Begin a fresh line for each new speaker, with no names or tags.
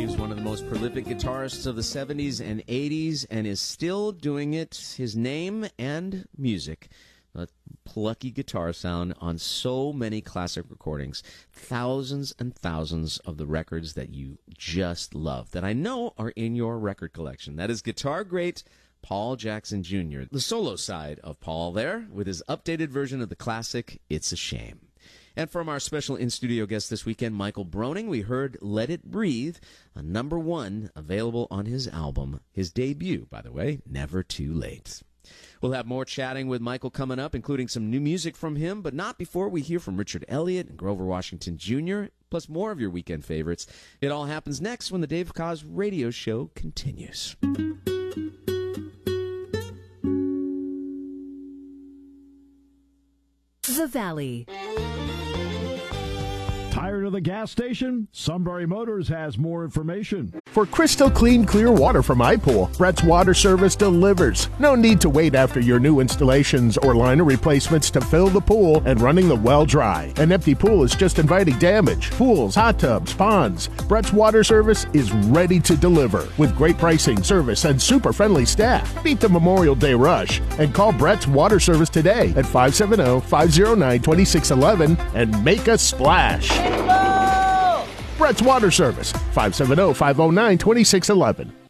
He was one of the most prolific guitarists of the 70s and 80s and is still doing it. His name and music, a plucky guitar sound on so many classic recordings. Thousands and thousands of the records that you just love that I know are in your record collection. That is guitar great Paul Jackson Jr., the solo side of Paul there, with his updated version of the classic, It's a Shame. And from our special in-studio guest this weekend, Michael Broning, we heard Let It Breathe, a #1 available on his album, his debut, by the way, Never Too Late. We'll have more chatting with Michael coming up, including some new music from him, but not before we hear from Richard Elliott and Grover Washington Jr., plus more of your weekend favorites. It all happens next when the Dave Koz Radio Show continues.
The Valley.
Tired of the gas station? Sunbury Motors has more information.
For crystal clean, clear water from iPool, Brett's Water Service delivers. No need to wait after your new installations or liner replacements to fill the pool and running the well dry. An empty pool is just inviting damage. Pools, hot tubs, ponds. Brett's Water Service is ready to deliver with great pricing, service, and super friendly staff. Beat the Memorial Day rush and call Brett's Water Service today at 570-509-2611 and make a splash. Brett's Water Service, 570-509-2611.